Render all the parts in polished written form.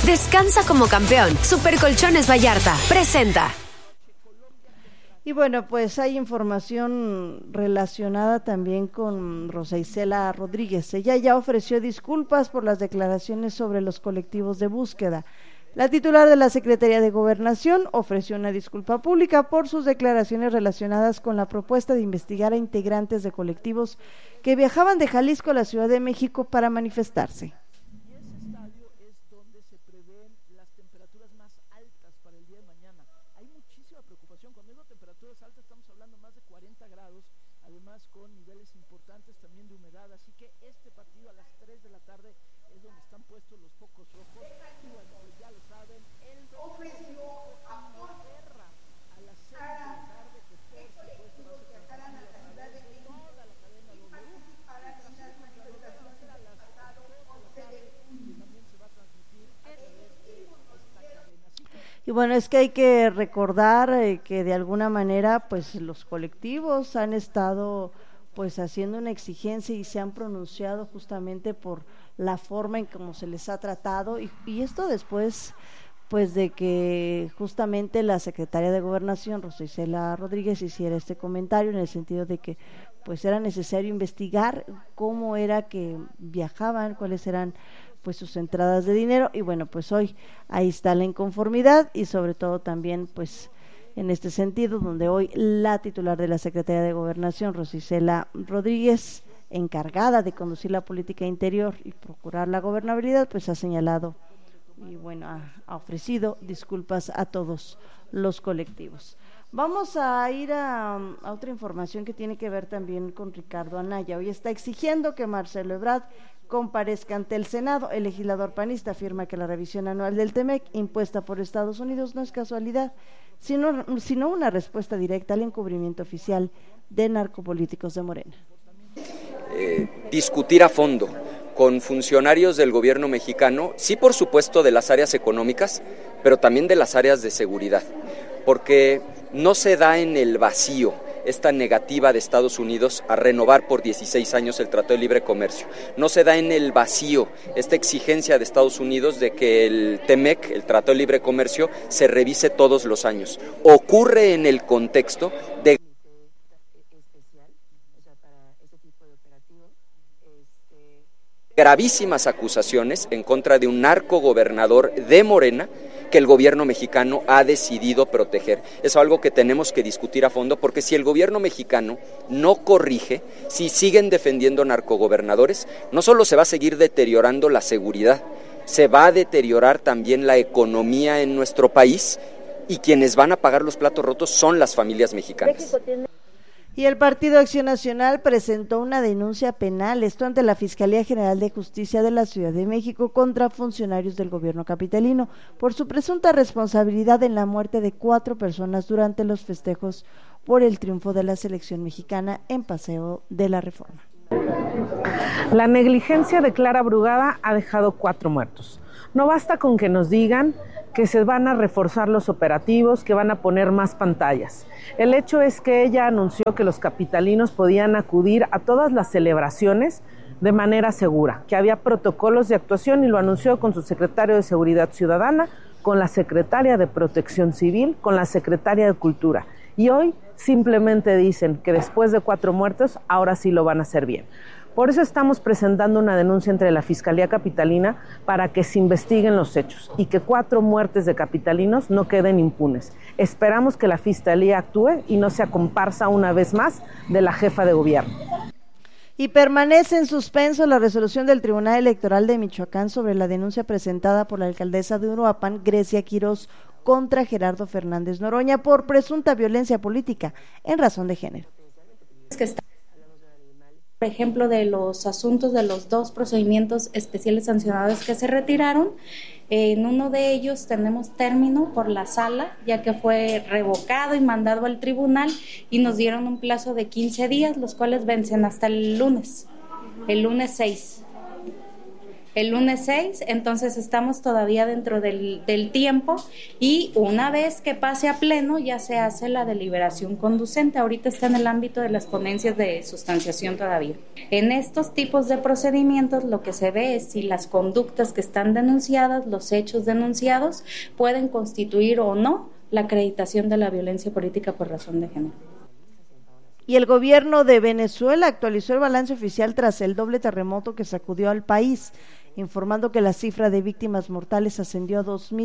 Descansa como campeón. Super Colchones Vallarta presenta. Y bueno, pues hay información relacionada también con Rosa Isela Rodríguez. Ella ya ofreció disculpas por las declaraciones sobre los colectivos de búsqueda. La titular de la Secretaría de Gobernación ofreció una disculpa pública por sus declaraciones relacionadas con la propuesta de investigar a integrantes de colectivos que viajaban de Jalisco a la Ciudad de México para manifestarse. Además con niveles importantes también de humedad, así que este partido a las 3 de la tarde es donde están puestos los focos rojos. Y bueno, pues ya lo saben, él ofreció Inglaterra a las 6 de la tarde, que por supuesto va a ser transmitida a través de toda la cadena W. A las 2 de la tarde también se va a transmitir a través de esta cadena. Y bueno, es que hay que recordar que de alguna manera pues los colectivos han estado pues haciendo una exigencia y se han pronunciado justamente por la forma en cómo se les ha tratado y esto después pues de que justamente la secretaria de Gobernación, Rosa Isela Rodríguez, hiciera este comentario en el sentido de que pues era necesario investigar cómo era que viajaban, cuáles eran pues sus entradas de dinero y bueno, pues hoy ahí está la inconformidad y sobre todo también pues en este sentido donde hoy la titular de la Secretaría de Gobernación, Rosa Isela Rodríguez, encargada de conducir la política interior y procurar la gobernabilidad, pues ha señalado y bueno, ha ofrecido disculpas a todos los colectivos. Vamos a ir a otra información que tiene que ver también con Ricardo Anaya. Hoy está exigiendo que Marcelo Ebrard comparezca ante el Senado. El legislador panista afirma que la revisión anual del TEMEC impuesta por Estados Unidos no es casualidad, sino una respuesta directa al encubrimiento oficial de narcopolíticos de Morena. Discutir a fondo con funcionarios del gobierno mexicano, sí por supuesto de las áreas económicas, pero también de las áreas de seguridad, porque no se da en el vacío esta negativa de Estados Unidos a renovar por 16 años el Tratado de Libre Comercio. No se da en el vacío esta exigencia de Estados Unidos de que el TEMEC, el Tratado de Libre Comercio, se revise todos los años. Ocurre en el contexto de gravísimas acusaciones en contra de un narcogobernador de Morena que el gobierno mexicano ha decidido proteger. Es algo que tenemos que discutir a fondo porque si el gobierno mexicano no corrige, si siguen defendiendo narcogobernadores, no solo se va a seguir deteriorando la seguridad, se va a deteriorar también la economía en nuestro país y quienes van a pagar los platos rotos son las familias mexicanas. Y el Partido Acción Nacional presentó una denuncia penal, esto ante la Fiscalía General de Justicia de la Ciudad de México contra funcionarios del gobierno capitalino por su presunta responsabilidad en la muerte de 4 personas durante los festejos por el triunfo de la selección mexicana en Paseo de la Reforma. La negligencia de Clara Brugada ha dejado 4 muertos. No basta con que nos digan que se van a reforzar los operativos, que van a poner más pantallas. El hecho es que ella anunció que los capitalinos podían acudir a todas las celebraciones de manera segura, que había protocolos de actuación y lo anunció con su secretario de Seguridad Ciudadana, con la secretaria de Protección Civil, con la secretaria de Cultura. Y hoy simplemente dicen que después de 4 muertos, ahora sí lo van a hacer bien. Por eso estamos presentando una denuncia entre la Fiscalía Capitalina para que se investiguen los hechos y que 4 muertes de capitalinos no queden impunes. Esperamos que la Fiscalía actúe y no sea comparsa una vez más de la jefa de gobierno. Y permanece en suspenso la resolución del Tribunal Electoral de Michoacán sobre la denuncia presentada por la alcaldesa de Uruapan, Grecia Quirós, contra Gerardo Fernández Noroña por presunta violencia política en razón de género. Por ejemplo, de los asuntos de los 2 procedimientos especiales sancionados que se retiraron, en uno de ellos tenemos término por la sala, ya que fue revocado y mandado al tribunal y nos dieron un plazo de 15 días, los cuales vencen hasta el lunes 6. el lunes 6, entonces estamos todavía dentro del tiempo y una vez que pase a pleno ya se hace la deliberación conducente. Ahorita está en el ámbito de las ponencias de sustanciación todavía. En estos tipos de procedimientos lo que se ve es si las conductas que están denunciadas, los hechos denunciados, pueden constituir o no la acreditación de la violencia política por razón de género. Y el gobierno de Venezuela actualizó el balance oficial tras el doble terremoto que sacudió al país, informando que la cifra de víctimas mortales ascendió a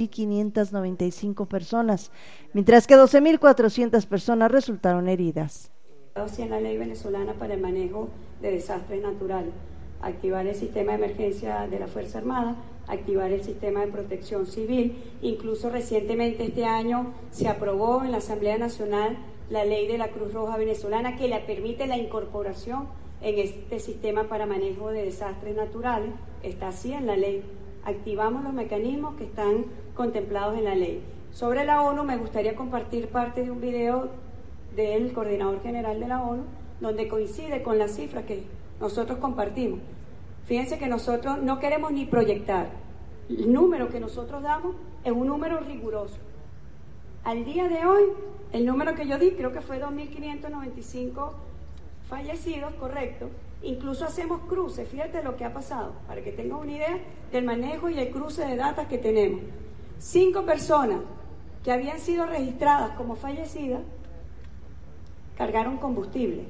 2.595 personas, mientras que 12.400 personas resultaron heridas. En la ley venezolana para el manejo de desastres naturales, activar el sistema de emergencia de la Fuerza Armada, activar el sistema de protección civil. Incluso recientemente este año se aprobó en la Asamblea Nacional la ley de la Cruz Roja Venezolana que le permite la incorporación en este sistema para manejo de desastres naturales. Está así en la ley. Activamos los mecanismos que están contemplados en la ley. Sobre la ONU me gustaría compartir parte de un video del coordinador general de la ONU donde coincide con las cifras que nosotros compartimos. Fíjense que nosotros no queremos ni proyectar. El número que nosotros damos es un número riguroso. Al día de hoy, el número que yo di, creo que fue 2.595 fallecidos, correcto. Incluso hacemos cruces, fíjate lo que ha pasado, para que tengan una idea del manejo y el cruce de datos que tenemos. 5 personas que habían sido registradas como fallecidas cargaron combustible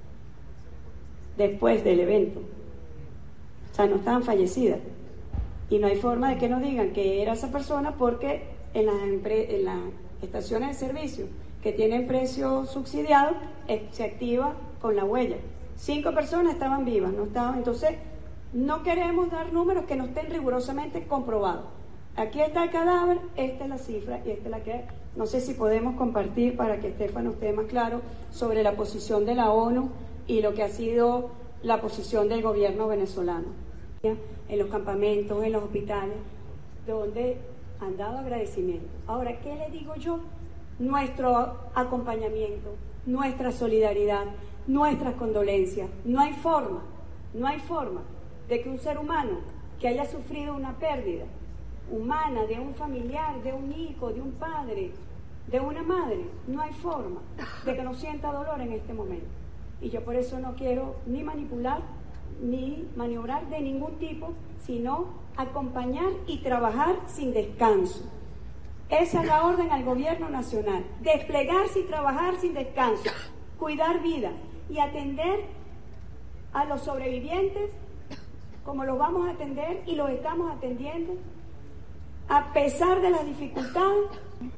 después del evento. O sea, no estaban fallecidas. Y no hay forma de que nos digan que era esa persona porque en las estaciones de servicio que tienen precios subsidiados se activa con la huella. 5 personas estaban vivas, no estaban. Entonces, no queremos dar números que no estén rigurosamente comprobados. Aquí está el cadáver, esta es la cifra y esta es la que no sé si podemos compartir para que Estefano esté más claro sobre la posición de la ONU y lo que ha sido la posición del gobierno venezolano. En los campamentos, en los hospitales, donde han dado agradecimiento. Ahora, ¿qué le digo yo? Nuestro acompañamiento, nuestra solidaridad, nuestras condolencias. No hay forma de que un ser humano que haya sufrido una pérdida humana de un familiar, de un hijo, de un padre, de una madre, no hay forma de que no sienta dolor en este momento. Y yo por eso no quiero ni manipular ni maniobrar de ningún tipo, sino acompañar y trabajar sin descanso. Esa es la orden al gobierno nacional, desplegarse y trabajar sin descanso, cuidar vidas y atender a los sobrevivientes como los vamos a atender y los estamos atendiendo a pesar de las dificultades.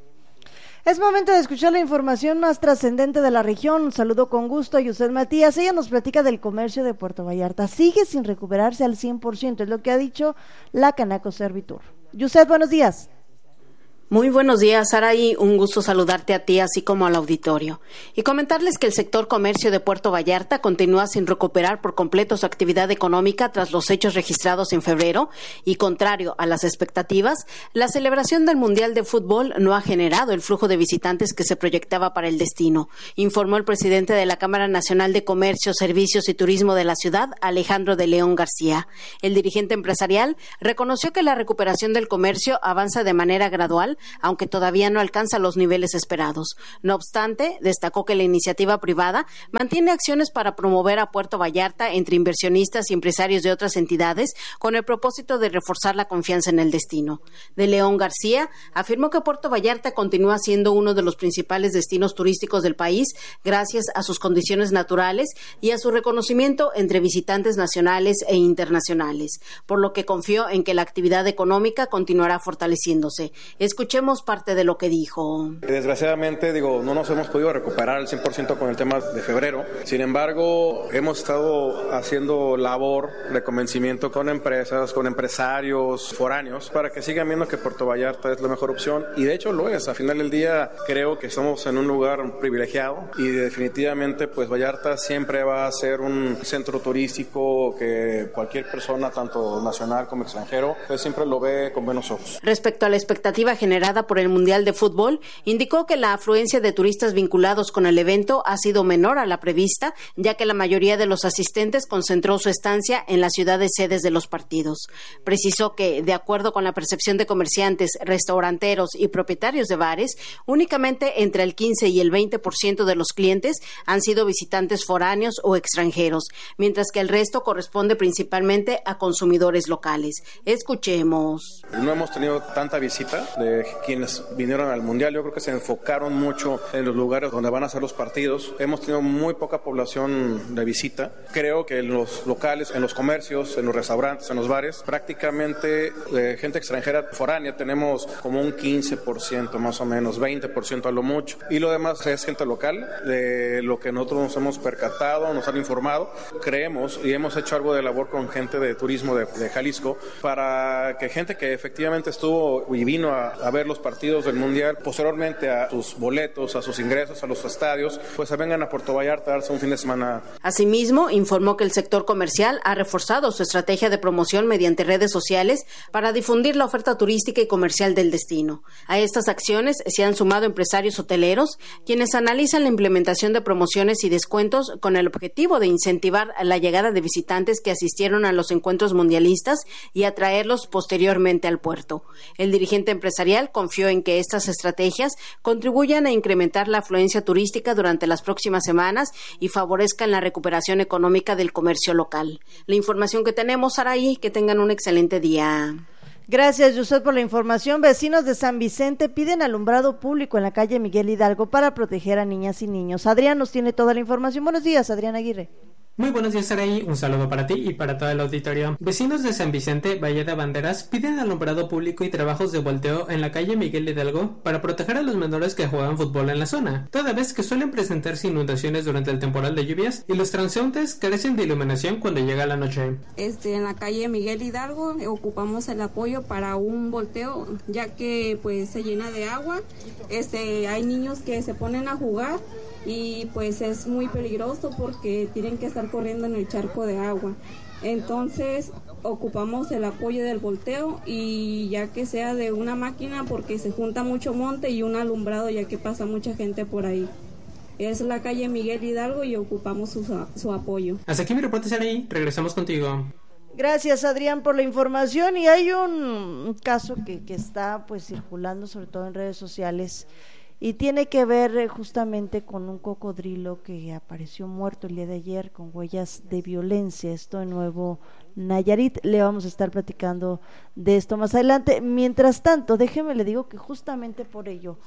Es momento de escuchar la información más trascendente de la región. Un saludo con gusto a Yuset Matías. Ella nos platica del comercio de Puerto Vallarta. Sigue sin recuperarse al 100%, es lo que ha dicho la Canaco Servitur. Yuset, buenos días. Muy buenos días, Saraí. Un gusto saludarte a ti, así como al auditorio. Y comentarles que el sector comercio de Puerto Vallarta continúa sin recuperar por completo su actividad económica tras los hechos registrados en febrero y, contrario a las expectativas, la celebración del Mundial de Fútbol no ha generado el flujo de visitantes que se proyectaba para el destino, informó el presidente de la Cámara Nacional de Comercio, Servicios y Turismo de la ciudad, Alejandro de León García. El dirigente empresarial reconoció que la recuperación del comercio avanza de manera gradual, aunque todavía no alcanza los niveles esperados. No obstante, destacó que la iniciativa privada mantiene acciones para promover a Puerto Vallarta entre inversionistas y empresarios de otras entidades con el propósito de reforzar la confianza en el destino. De León García afirmó que Puerto Vallarta continúa siendo uno de los principales destinos turísticos del país gracias a sus condiciones naturales y a su reconocimiento entre visitantes nacionales e internacionales, por lo que confió en que la actividad económica continuará fortaleciéndose. Escuchemos parte de lo que dijo. Desgraciadamente, no nos hemos podido recuperar al 100% con el tema de febrero. Sin embargo, hemos estado haciendo labor de convencimiento con empresas, con empresarios foráneos, para que sigan viendo que Puerto Vallarta es la mejor opción. Y de hecho lo es. Al final del día, creo que estamos en un lugar privilegiado y definitivamente, pues Vallarta siempre va a ser un centro turístico que cualquier persona, tanto nacional como extranjero, pues siempre lo ve con buenos ojos. Respecto a la expectativa general generada por el Mundial de Fútbol, indicó que la afluencia de turistas vinculados con el evento ha sido menor a la prevista, ya que la mayoría de los asistentes concentró su estancia en las ciudades sedes de los partidos. Precisó que, de acuerdo con la percepción de comerciantes, restauranteros y propietarios de bares, únicamente entre el 15 y el 20% de los clientes han sido visitantes foráneos o extranjeros, mientras que el resto corresponde principalmente a consumidores locales. Escuchemos. No hemos tenido tanta visita de quienes vinieron al Mundial. Yo creo que se enfocaron mucho en los lugares donde van a ser los partidos. Hemos tenido muy poca población de visita. Creo que en los locales, en los comercios, en los restaurantes, en los bares, prácticamente de gente extranjera foránea tenemos como un 15% más o menos, 20% a lo mucho. Y lo demás es gente local. De lo que nosotros nos hemos percatado, nos han informado, creemos y hemos hecho algo de labor con gente de turismo de Jalisco para que gente que efectivamente estuvo y vino a ver los partidos del Mundial, posteriormente a sus boletos, a sus ingresos a los estadios, pues se vengan a Puerto Vallarta a darse un fin de semana. Asimismo, informó que el sector comercial ha reforzado su estrategia de promoción mediante redes sociales para difundir la oferta turística y comercial del destino. A estas acciones se han sumado empresarios hoteleros, quienes analizan la implementación de promociones y descuentos con el objetivo de incentivar la llegada de visitantes que asistieron a los encuentros mundialistas y atraerlos posteriormente al puerto. El dirigente empresarial confió en que estas estrategias contribuyan a incrementar la afluencia turística durante las próximas semanas y favorezcan la recuperación económica del comercio local. La información que tenemos, Saraí, que tengan un excelente día. Gracias, Yusef, por la información. Vecinos de San Vicente piden alumbrado público en la calle Miguel Hidalgo para proteger a niñas y niños. Adrián nos tiene toda la información. Buenos días, Adrián Aguirre. Muy buenos días, Saraí. Un saludo para ti y para todo el auditorio. Vecinos de San Vicente, Valle de Banderas, piden alumbrado público y trabajos de volteo en la calle Miguel Hidalgo para proteger a los menores que juegan fútbol en la zona, toda vez que suelen presentarse inundaciones durante el temporal de lluvias y los transeúntes carecen de iluminación cuando llega la noche. En la calle Miguel Hidalgo ocupamos el apoyo para un volteo, ya que pues se llena de agua. Hay niños que se ponen a jugar y pues es muy peligroso porque tienen que estar corriendo en el charco de agua. Entonces ocupamos el apoyo del volteo y ya que sea de una máquina porque se junta mucho monte y un alumbrado ya que pasa mucha gente por ahí. Es la calle Miguel Hidalgo y ocupamos su apoyo. Hasta aquí mi reporte, Saraí. Regresamos contigo. Gracias, Adrián, por la información. Y hay un caso que está pues circulando sobre todo en redes sociales y tiene que ver justamente con un cocodrilo que apareció muerto el día de ayer con huellas de violencia, esto en Nuevo Nayarit. Le vamos a estar platicando de esto más adelante. Mientras tanto, déjeme le digo que justamente por ello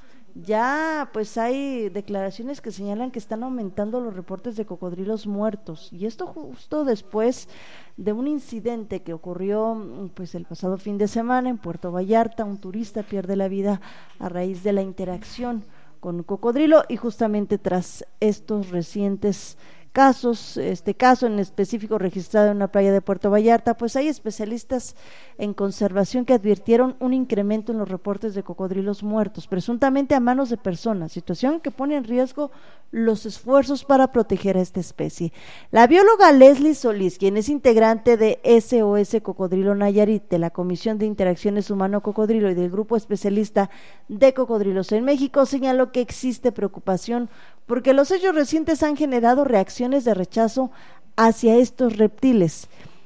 ya pues hay declaraciones que señalan que están aumentando los reportes de cocodrilos muertos, y esto justo después de un incidente que ocurrió pues el pasado fin de semana en Puerto Vallarta. Un turista pierde la vida a raíz de la interacción con un cocodrilo, y justamente tras estos recientes casos, este caso en específico registrado en una playa de Puerto Vallarta, pues hay especialistas en conservación que advirtieron un incremento en los reportes de cocodrilos muertos, presuntamente a manos de personas, situación que pone en riesgo los esfuerzos para proteger a esta especie. La bióloga Leslie Solís, quien es integrante de SOS Cocodrilo Nayarit, de la Comisión de Interacciones Humano-Cocodrilo y del Grupo Especialista de Cocodrilos en México, señaló que existe preocupación porque los hechos recientes han generado reacciones de rechazo hacia estos reptiles.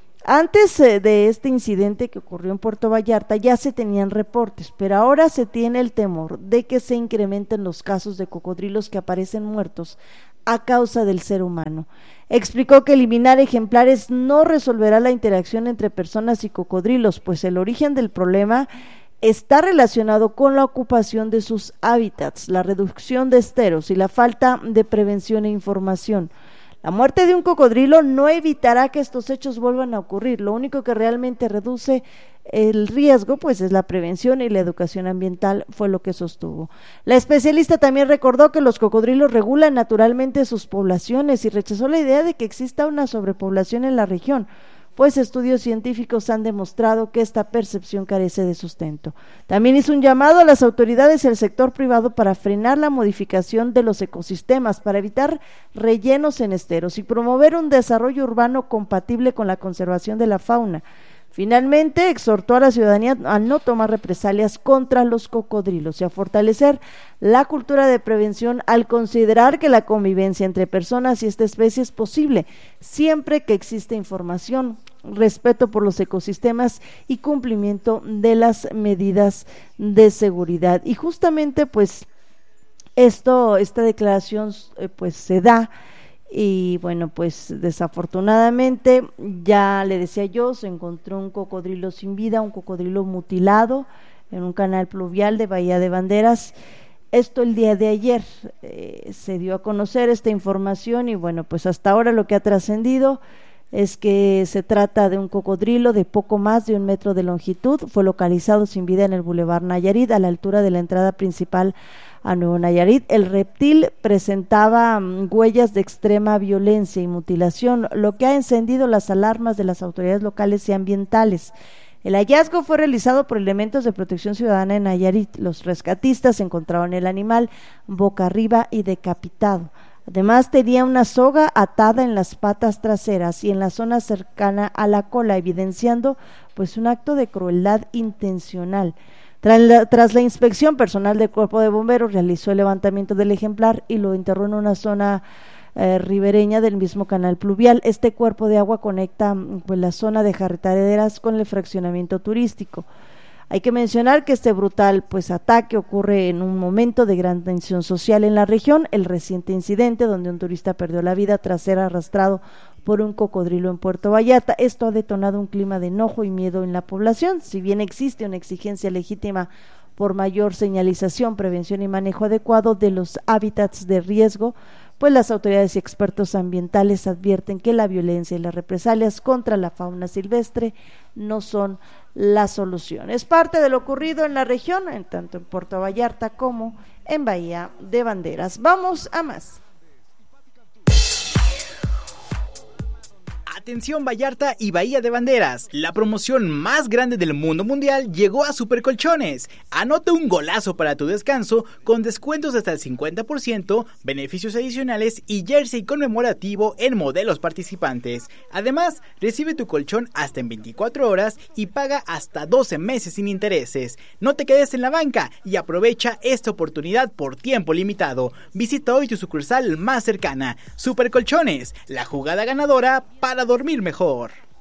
Antes de este incidente que ocurrió en Puerto Vallarta ya se tenían reportes, pero ahora se tiene el temor de que se incrementen los casos de cocodrilos que aparecen muertos a causa del ser humano. Explicó que eliminar ejemplares no resolverá la interacción entre personas y cocodrilos, pues el origen del problema está relacionado con la ocupación de sus hábitats, la reducción de esteros y la falta de prevención e información. La muerte de un cocodrilo no evitará que estos hechos vuelvan a ocurrir. Lo único que realmente reduce el riesgo pues es la prevención y la educación ambiental, fue lo que sostuvo. La especialista también recordó que los cocodrilos regulan naturalmente sus poblaciones y rechazó la idea de que exista una sobrepoblación en la región, pues estudios científicos han demostrado que esta percepción carece de sustento. También hizo un llamado a las autoridades y al sector privado para frenar la modificación de los ecosistemas, para evitar rellenos en esteros y promover un desarrollo urbano compatible con la conservación de la fauna. Finalmente, exhortó a la ciudadanía a no tomar represalias contra los cocodrilos y a fortalecer la cultura de prevención al considerar que la convivencia entre personas y esta especie es posible siempre que existe información, respeto por los ecosistemas y cumplimiento de las medidas de seguridad. Y justamente pues esta declaración pues se da. Y bueno, pues desafortunadamente, ya le decía yo, se encontró un cocodrilo sin vida, un cocodrilo mutilado en un canal pluvial de Bahía de Banderas. Esto el día de ayer se dio a conocer esta información y bueno, pues hasta ahora lo que ha trascendido es que se trata de un cocodrilo de poco más de 1 metro de longitud. Fue localizado sin vida en el Boulevard Nayarit, a la altura de la entrada principal a Nuevo Nayarit. El reptil presentaba huellas de extrema violencia y mutilación, lo que ha encendido las alarmas de las autoridades locales y ambientales. El hallazgo fue realizado por elementos de protección ciudadana en Nayarit. Los rescatistas encontraron el animal boca arriba y decapitado. Además, tenía una soga atada en las patas traseras y en la zona cercana a la cola, evidenciando pues un acto de crueldad intencional. Tras la inspección, personal del Cuerpo de Bomberos realizó el levantamiento del ejemplar y lo enterró en una zona ribereña del mismo canal pluvial. Este cuerpo de agua conecta pues la zona de Jarretaderas con el fraccionamiento turístico. Hay que mencionar que este brutal pues ataque ocurre en un momento de gran tensión social en la región. El reciente incidente donde un turista perdió la vida tras ser arrastrado por un cocodrilo en Puerto Vallarta. Esto ha detonado un clima de enojo y miedo en la población. Si bien existe una exigencia legítima por mayor señalización, prevención y manejo adecuado de los hábitats de riesgo, pues las autoridades y expertos ambientales advierten que la violencia y las represalias contra la fauna silvestre no son la solución. Es parte de lo ocurrido en la región, tanto en Puerto Vallarta como en Bahía de Banderas. Vamos a más. Atención Vallarta y Bahía de Banderas, la promoción más grande del mundo mundial llegó a Supercolchones. Anota un golazo para tu descanso con descuentos hasta el 50%, beneficios adicionales y jersey conmemorativo en modelos participantes. Además, recibe tu colchón hasta en 24 horas y paga hasta 12 meses sin intereses. No te quedes en la banca y aprovecha esta oportunidad por tiempo limitado. Visita hoy tu sucursal más cercana. Supercolchones, la jugada ganadora para dormir mejor.